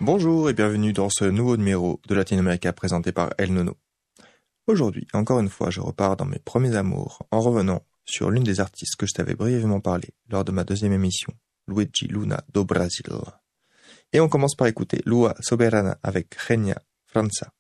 Bonjour et bienvenue dans ce nouveau numéro de Latinoamérica présenté par El Nono. Aujourd'hui, encore une fois, je repars dans mes premiers amours en revenant sur l'une des artistes que je t'avais brièvement parlé lors de ma deuxième émission, Luigi Luna do Brasil. Et on commence par écouter Lua Soberana avec Genia França.